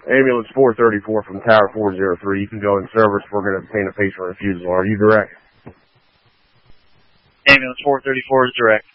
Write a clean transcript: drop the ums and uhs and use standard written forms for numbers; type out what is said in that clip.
Ambulance 434 from Tower 403. You can go in service. We're going to obtain a patient refusal. Are you direct? Ambulance 434 is direct.